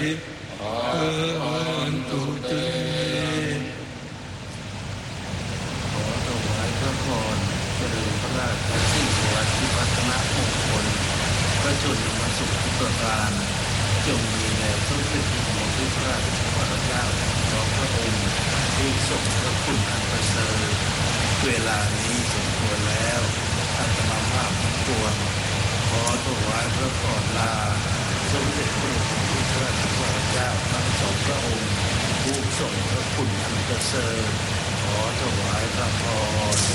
อันตุเตขอถวายพระพรเจริญพระราชสิริวัฒน์พัฒนมงคลพระชนมสุขทุกประการจงมีแด่สมเด็จพระบรมราชาธิเจ้าสองพระองค์ที่ทรงพระคุณอันประเสริฐเวลานี้สมควรแล้วอาตมาภาพทั้งปวงขอถวายพระพรลาสมเด็จพระบรมราชาธิเจ้าทั้งสองพระองค์ผู้ทรงพระคุณอันประเสริฐขอถวายพระพร